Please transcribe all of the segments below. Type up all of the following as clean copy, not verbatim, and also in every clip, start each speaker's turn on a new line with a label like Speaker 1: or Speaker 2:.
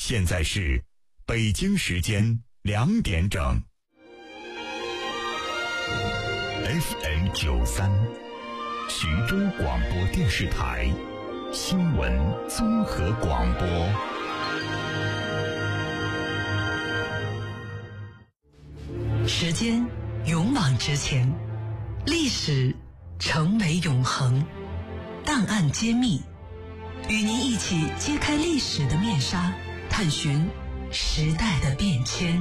Speaker 1: 现在是北京时间2点整。FM 93，徐州广播电视台新闻综合广播。
Speaker 2: 时间勇往直前，历史成为永恒，档案揭秘，与您一起揭开历史的面纱，探寻时代的变迁。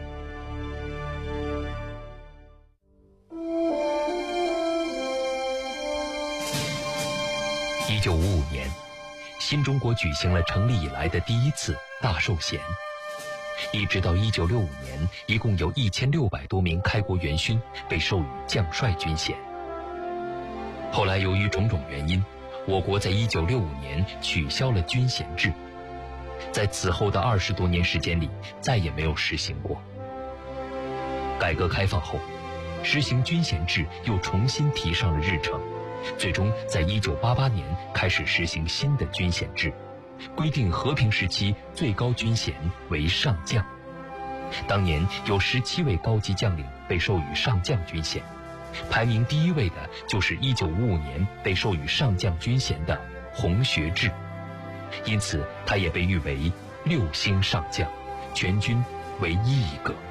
Speaker 3: 1955年，新中国举行了成立以来的第一次大授衔。一直到1965年，一共有1600多名开国元勋被授予将帅军衔。后来由于种种原因，我国在1965年取消了军衔制，在此后的20多年时间里再也没有实行过。改革开放后，实行军衔制又重新提上了日程，最终在1988年开始实行新的军衔制，规定和平时期最高军衔为上将。当年有17位高级将领被授予上将军衔，排名第一位的就是1955年被授予上将军衔的洪学智，因此他也被誉为6星上将，全军唯一一个。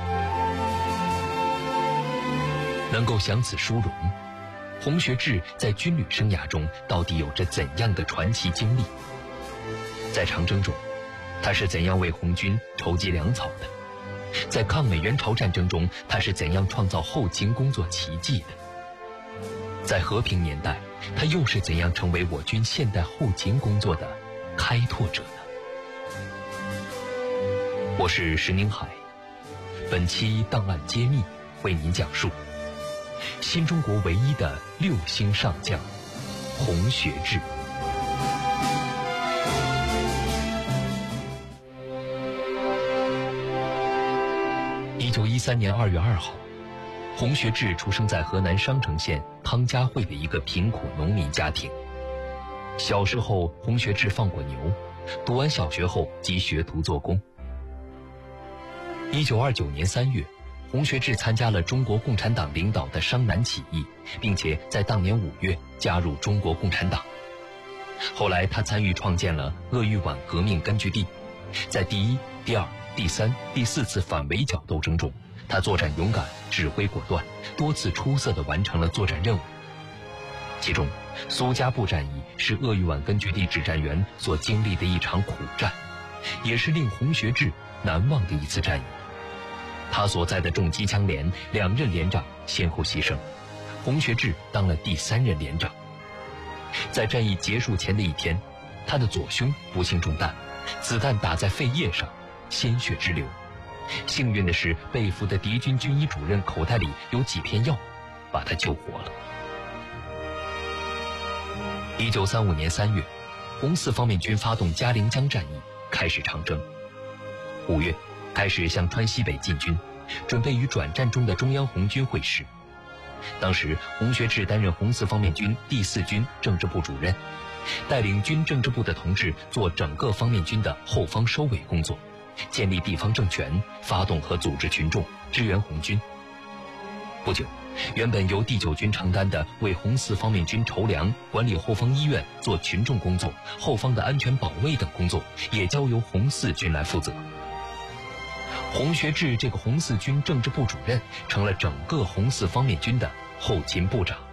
Speaker 3: 能够享此殊荣，洪学智在军旅生涯中到底有着怎样的传奇经历？在长征中，他是怎样为红军筹集粮草的？在抗美援朝战争中，他是怎样创造后勤工作奇迹的？在和平年代，他又是怎样成为我军现代后勤工作的开拓者呢？我是石宁海，本期档案揭秘为您讲述新中国唯一的6星上将洪学智。1913年2月2号，洪学智出生在河南商城县汤家会的一个贫苦农民家庭。小时候，洪学智放过牛，读完小学后即学徒做工。1929年3月，洪学智参加了中国共产党领导的商南起义，并且在当年5月加入中国共产党。后来他参与创建了鄂豫皖革命根据地，在第1、第2、第3、第4次反围剿斗争中，他作战勇敢，指挥果断，多次出色地完成了作战任务。其中，苏家埠战役是鄂豫皖根据地指战员所经历的一场苦战，也是令洪学智难忘的一次战役。他所在的重机枪连2任连长先后牺牲，洪学智当了第3任连长。在战役结束前的一天，他的左胸不幸中弹，子弹打在肺叶上，鲜血直流。幸运的是，被俘的敌军军医主任口袋里有几片药，把他救活了。1935年3月，红四方面军发动嘉陵江战役，开始长征。5月，开始向川西北进军，准备与转战中的中央红军会师。当时，洪学智担任红四方面军第4军政治部主任，带领军政治部的同志做整个方面军的后方收尾工作，建立地方政权，发动和组织群众支援红军。不久，原本由第9军承担的为红四方面军筹粮、管理后方医院、做群众工作、后方的安全保卫等工作，也交由红四军来负责。洪学智这个红四军政治部主任成了整个红四方面军的后勤部长。